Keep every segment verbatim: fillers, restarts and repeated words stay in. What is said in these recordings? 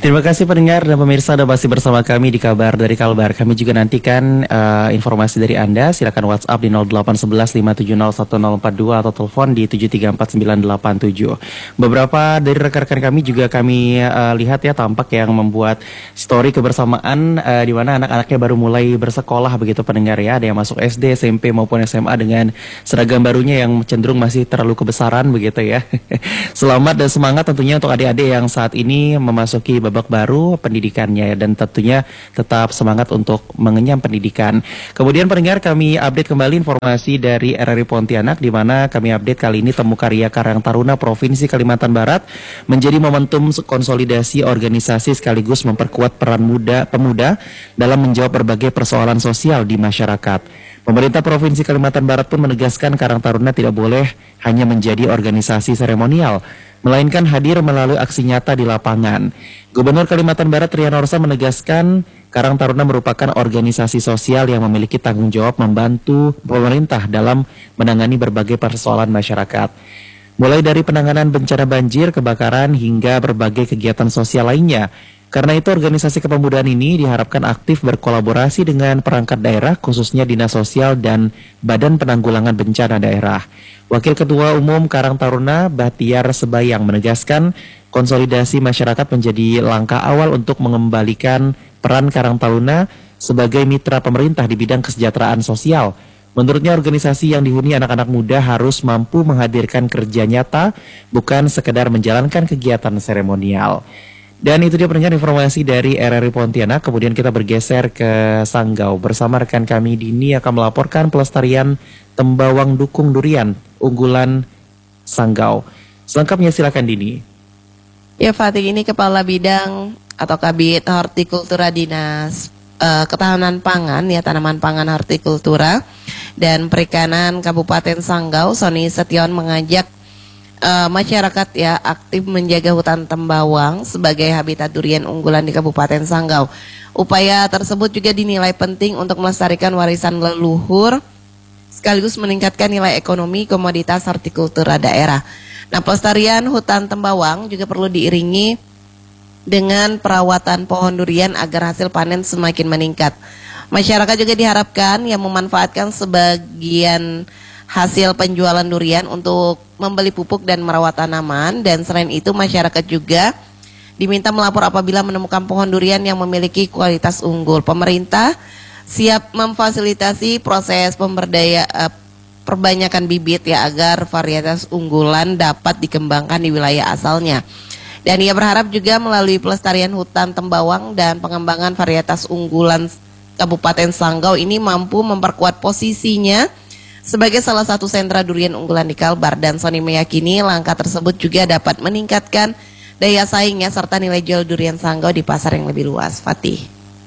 Terima kasih pendengar dan pemirsa Anda masih bersama kami di Kabar dari Kalbar. Kami juga nantikan uh, informasi dari Anda. Silakan WhatsApp di nol delapan satu satu lima tujuh nol satu nol empat dua atau telepon di tujuh tiga empat sembilan delapan tujuh. Beberapa dari rekan-rekan kami juga kami uh, lihat ya tampak yang membuat story kebersamaan uh, di mana anak-anaknya baru mulai bersekolah begitu pendengar ya. Ada yang masuk S D, S M P maupun S M A dengan seragam barunya yang cenderung masih terlalu kebesaran begitu ya. Selamat dan semangat tentunya untuk adik-adik yang saat ini memasuki babak baru pendidikannya dan tentunya tetap semangat untuk mengenyam pendidikan. Kemudian pendengar kami update kembali informasi dari R R I Pontianak di mana kami update kali ini Temu Karya Karang Taruna Provinsi Kalimantan Barat menjadi momentum konsolidasi organisasi sekaligus memperkuat peran muda pemuda dalam menjawab berbagai persoalan sosial di masyarakat. Pemerintah Provinsi Kalimantan Barat pun menegaskan Karang Taruna tidak boleh hanya menjadi organisasi seremonial, melainkan hadir melalui aksi nyata di lapangan. Gubernur Kalimantan Barat Rian Orsa menegaskan Karang Taruna merupakan organisasi sosial yang memiliki tanggung jawab membantu pemerintah dalam menangani berbagai persoalan masyarakat. Mulai dari penanganan bencana banjir, kebakaran, hingga berbagai kegiatan sosial lainnya. Karena itu organisasi kepemudaan ini diharapkan aktif berkolaborasi dengan perangkat daerah khususnya Dinas Sosial dan Badan Penanggulangan Bencana Daerah. Wakil Ketua Umum Karang Taruna Bahtiar Sebayang menegaskan konsolidasi masyarakat menjadi langkah awal untuk mengembalikan peran Karang Taruna sebagai mitra pemerintah di bidang kesejahteraan sosial. Menurutnya organisasi yang dihuni anak-anak muda harus mampu menghadirkan kerja nyata, bukan sekedar menjalankan kegiatan seremonial. Dan itu dia pendengar informasi dari R R I Pontianak. Kemudian kita bergeser ke Sanggau. Bersama rekan kami Dini akan melaporkan pelestarian tembawang dukung durian unggulan Sanggau. Selengkapnya silakan Dini. Ya Fatih, ini Kepala Bidang atau Kabid Hortikultura Dinas uh, Ketahanan Pangan ya Tanaman Pangan Hortikultura dan Perikanan Kabupaten Sanggau, Sony Setion mengajak Uh, masyarakat ya aktif menjaga hutan tembawang sebagai habitat durian unggulan di Kabupaten Sanggau. Upaya tersebut juga dinilai penting untuk melestarikan warisan leluhur sekaligus meningkatkan nilai ekonomi komoditas hortikultura daerah. Nah, pelestarian hutan tembawang juga perlu diiringi dengan perawatan pohon durian agar hasil panen semakin meningkat. Masyarakat juga diharapkan yang memanfaatkan sebagian hasil penjualan durian untuk membeli pupuk dan merawat tanaman. Dan selain itu masyarakat juga diminta melapor apabila menemukan pohon durian yang memiliki kualitas unggul. Pemerintah siap memfasilitasi proses pemberdaya uh, perbanyakan bibit ya agar varietas unggulan dapat dikembangkan di wilayah asalnya. Dan ia berharap juga melalui pelestarian hutan tembawang dan pengembangan varietas unggulan Kabupaten Sanggau ini mampu memperkuat posisinya sebagai salah satu sentra durian unggulan di Kalbar. Dan Sony meyakini langkah tersebut juga dapat meningkatkan daya saingnya serta nilai jual durian Sanggau di pasar yang lebih luas. Fatih.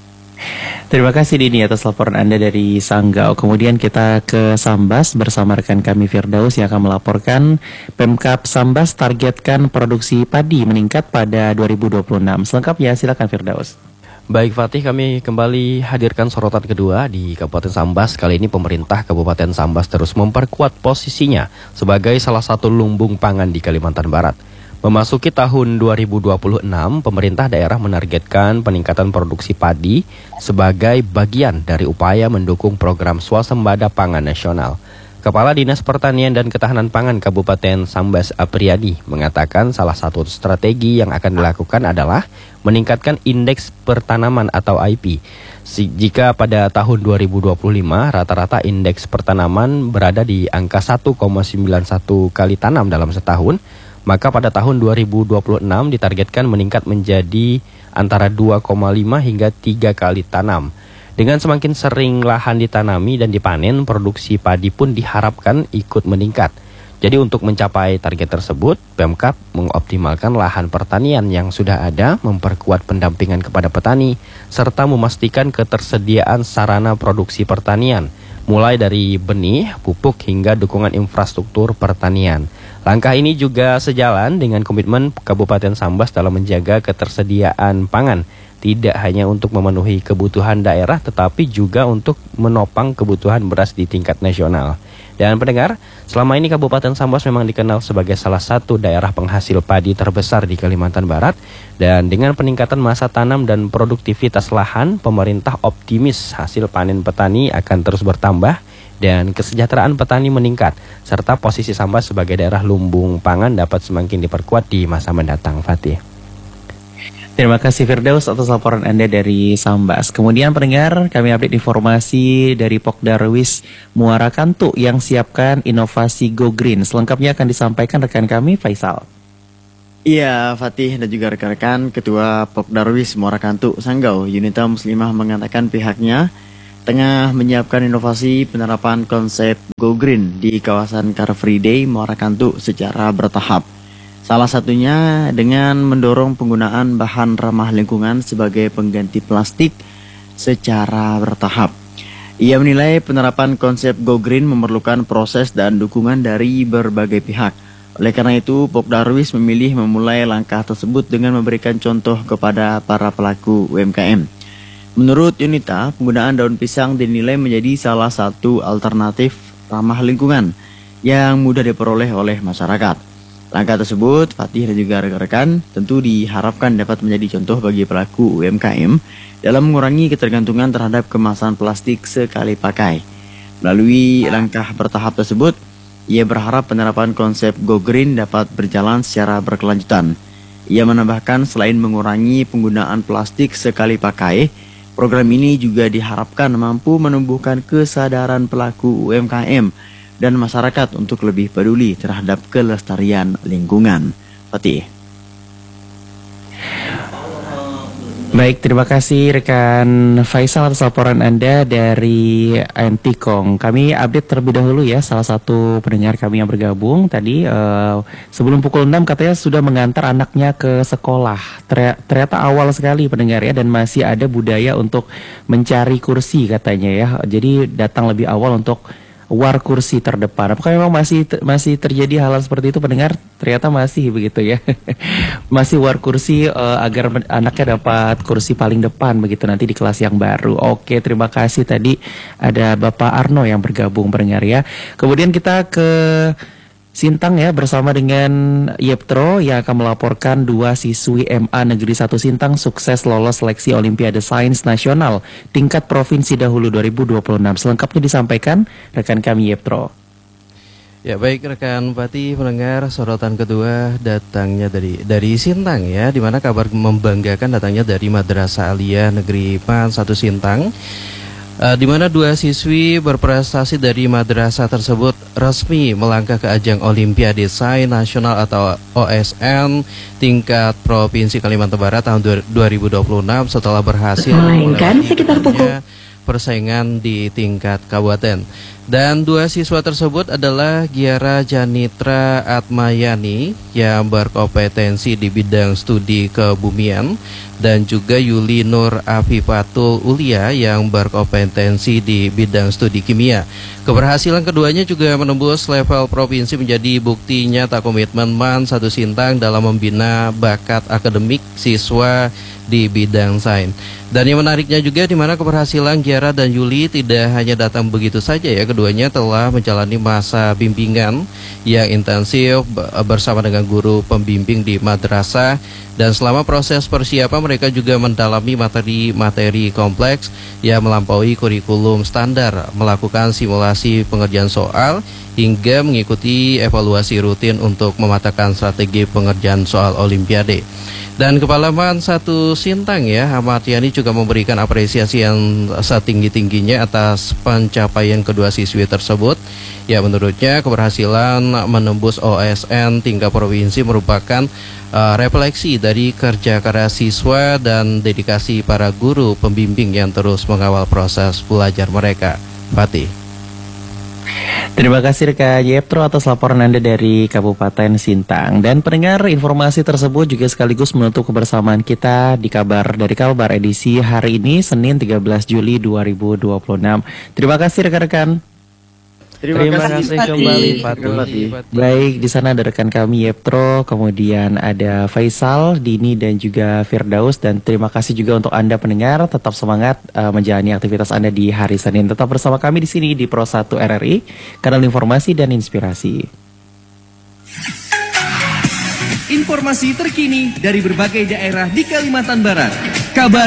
Terima kasih Dini atas laporan Anda dari Sanggau. Kemudian kita ke Sambas bersama rekan kami Firdaus yang akan melaporkan Pemkab Sambas targetkan produksi padi meningkat pada dua ribu dua puluh enam. Selengkapnya silakan Firdaus. Baik Fatih, kami kembali hadirkan sorotan kedua di Kabupaten Sambas. Kali ini pemerintah Kabupaten Sambas terus memperkuat posisinya sebagai salah satu lumbung pangan di Kalimantan Barat. Memasuki tahun dua ribu dua puluh enam, pemerintah daerah menargetkan peningkatan produksi padi sebagai bagian dari upaya mendukung program swasembada pangan nasional. Kepala Dinas Pertanian dan Ketahanan Pangan Kabupaten Sambas Apriyadi mengatakan salah satu strategi yang akan dilakukan adalah meningkatkan indeks pertanaman atau I P. Jika pada tahun dua ribu dua puluh lima rata-rata indeks pertanaman berada di angka satu koma sembilan satu kali tanam dalam setahun, maka pada tahun dua ribu dua puluh enam ditargetkan meningkat menjadi antara dua koma lima hingga tiga kali tanam. Dengan semakin sering lahan ditanami dan dipanen, produksi padi pun diharapkan ikut meningkat. Jadi untuk mencapai target tersebut, Pemkab mengoptimalkan lahan pertanian yang sudah ada, memperkuat pendampingan kepada petani, serta memastikan ketersediaan sarana produksi pertanian, mulai dari benih, pupuk, hingga dukungan infrastruktur pertanian. Langkah ini juga sejalan dengan komitmen Kabupaten Sambas dalam menjaga ketersediaan pangan, tidak hanya untuk memenuhi kebutuhan daerah, tetapi juga untuk menopang kebutuhan beras di tingkat nasional. Dan pendengar, selama ini Kabupaten Sambas memang dikenal sebagai salah satu daerah penghasil padi terbesar di Kalimantan Barat. Dan dengan peningkatan masa tanam dan produktivitas lahan, pemerintah optimis hasil panen petani akan terus bertambah dan kesejahteraan petani meningkat. Serta posisi Sambas sebagai daerah lumbung pangan dapat semakin diperkuat di masa mendatang. Fatih. Terima kasih Firdaus atas laporan Anda dari Sambas. Kemudian pendengar, kami update informasi dari Pokdarwis Muara Kantu yang siapkan inovasi Go Green. Selengkapnya akan disampaikan rekan kami Faisal. Iya, Fatih dan juga rekan-rekan, Ketua Pokdarwis Muara Kantu Sanggau Yunita Muslimah mengatakan pihaknya tengah menyiapkan inovasi penerapan konsep Go Green di kawasan Car Free Day Muara Kantu secara bertahap. Salah satunya dengan mendorong penggunaan bahan ramah lingkungan sebagai pengganti plastik secara bertahap. Ia menilai penerapan konsep Go Green memerlukan proses dan dukungan dari berbagai pihak. Oleh karena itu, Pokdarwis memilih memulai langkah tersebut dengan memberikan contoh kepada para pelaku U M K M. Menurut Yunita, penggunaan daun pisang dinilai menjadi salah satu alternatif ramah lingkungan yang mudah diperoleh oleh masyarakat. Langkah tersebut, Fatih dan juga rekan-rekan, tentu diharapkan dapat menjadi contoh bagi pelaku U M K M dalam mengurangi ketergantungan terhadap kemasan plastik sekali pakai. Melalui langkah bertahap tersebut, ia berharap penerapan konsep Go Green dapat berjalan secara berkelanjutan. Ia menambahkan selain mengurangi penggunaan plastik sekali pakai, program ini juga diharapkan mampu menumbuhkan kesadaran pelaku U M K M dan masyarakat untuk lebih peduli terhadap kelestarian lingkungan. Fatih. Baik, terima kasih rekan Faisal atas laporan Anda dari Antikong. Kami update terlebih dahulu ya, salah satu pendengar kami yang bergabung tadi uh, sebelum pukul enam katanya sudah mengantar anaknya ke sekolah. Ternyata awal sekali pendengar ya, dan masih ada budaya untuk mencari kursi katanya ya. Jadi datang lebih awal untuk war kursi terdepan. Apakah memang masih masih terjadi hal seperti itu pendengar? Ternyata masih begitu ya. Masih war kursi uh, agar anaknya dapat kursi paling depan begitu nanti di kelas yang baru. Oke, terima kasih tadi ada Bapak Arno yang bergabung pendengar ya. Kemudian kita ke Sintang ya, bersama dengan Yeptro yang akan melaporkan dua siswi M A Negeri satu Sintang sukses lolos seleksi Olimpiade Sains Nasional tingkat Provinsi dahulu dua ribu dua puluh enam. Selengkapnya disampaikan rekan kami Yeptro. Ya baik rekan Fatih, pendengar, sorotan kedua datangnya dari dari Sintang ya, di mana kabar membanggakan datangnya dari Madrasah Aliyah Negeri Pan satu Sintang. Uh, di mana dua siswi berprestasi dari madrasah tersebut resmi melangkah ke ajang Olimpiade Sains Nasional atau O S N tingkat Provinsi Kalimantan Barat tahun dua ribu dua puluh enam setelah berhasil melainkan sekitar pukul persaingan di tingkat kabupaten. Dan dua siswa tersebut adalah Giara Janitra Atmayani yang berkompetensi di bidang studi kebumian dan juga Yuli Nur Afifatul Ulia yang berkompetensi di bidang studi kimia. Keberhasilan keduanya juga menembus level provinsi menjadi bukti nyata komitmen Man satu Sintang dalam membina bakat akademik siswa di bidang sains. Dan yang menariknya juga di mana keberhasilan Giara dan Yuli tidak hanya datang begitu saja ya, keduanya telah menjalani masa bimbingan yang intensif bersama dengan guru pembimbing di madrasah, dan selama proses persiapan mereka juga mendalami materi-materi kompleks yang melampaui kurikulum standar, melakukan simulasi pengerjaan soal hingga mengikuti evaluasi rutin untuk mematangkan strategi pengerjaan soal Olimpiade. Dan Kepala Man satu Sintang ya, Ahmad Yani juga memberikan apresiasi yang setinggi-tingginya atas pencapaian kedua siswi tersebut. Ya, menurutnya keberhasilan menembus O S N tingkat provinsi merupakan uh, refleksi dari kerja keras siswa dan dedikasi para guru pembimbing yang terus mengawal proses belajar mereka. Fatih. Terima kasih rekan Yeptro atas laporan Anda dari Kabupaten Sintang. Dan pendengar, informasi tersebut juga sekaligus menutup kebersamaan kita di Kabar dari Kalbar edisi hari ini Senin tiga belas Juli dua ribu dua puluh enam. Terima kasih rekan-rekan. Terima, Terima kasih, kasih Fatih. kembali Terima Fatih. kasih. Baik, di sana ada rekan kami Yeptro, kemudian ada Faisal, Dini dan juga Firdaus, dan terima kasih juga untuk Anda pendengar, tetap semangat uh, menjalani aktivitas Anda di hari Senin. Tetap bersama kami di sini di Pro satu R R I, kanal informasi dan inspirasi. Informasi terkini dari berbagai daerah di Kalimantan Barat. Kabar